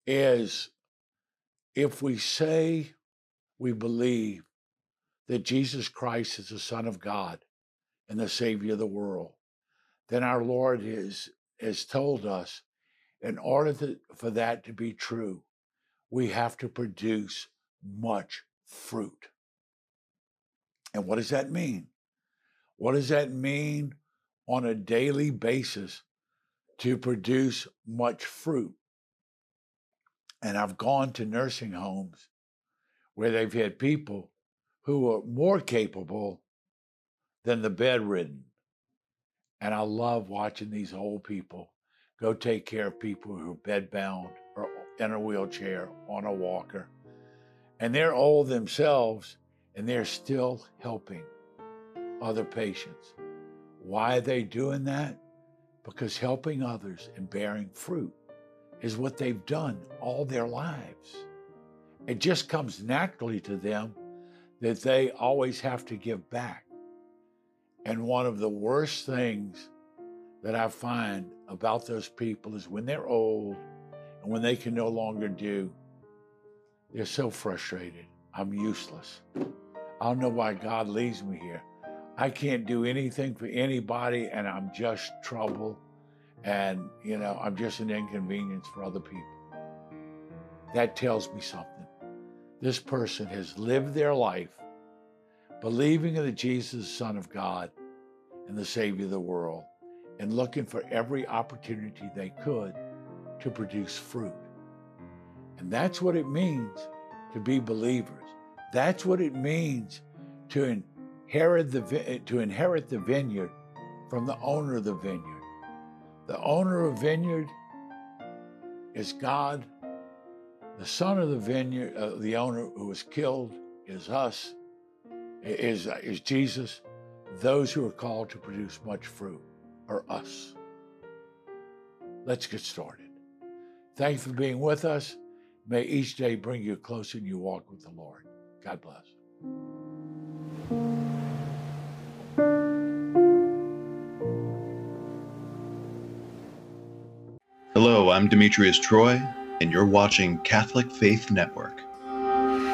is if we say we believe that Jesus Christ is the Son of God and the Savior of the world, then our Lord has told us in order for that to be true, we have to produce much fruit. And what does that mean? What does that mean on a daily basis to produce much fruit? And I've gone to nursing homes where they've had people who are more capable than the bedridden. And I love watching these old people go take care of people who are bedbound or in a wheelchair, on a walker. And they're old themselves and they're still helping other patients. Why are they doing that? Because helping others and bearing fruit is what they've done all their lives. It just comes naturally to them that they always have to give back. And one of the worst things that I find about those people is when they're old and when they can no longer do, they're so frustrated. I'm useless. I don't know why God leaves me here. I can't do anything for anybody and I'm just trouble. And, I'm just an inconvenience for other people. That tells me something. This person has lived their life believing in the Jesus, Son of God, and the Savior of the world, and looking for every opportunity they could to produce fruit. And that's what it means to be believers. That's what it means to inherit the vineyard from the owner of the vineyard. The owner of the vineyard is God. The son of the vineyard, the owner who was killed, is us, is Jesus. Those who are called to produce much fruit are us. Let's get started. Thank you for being with us. May each day bring you closer in your walk with the Lord. God bless. Hello, I'm Demetrius Troy, and you're watching Catholic Faith Network.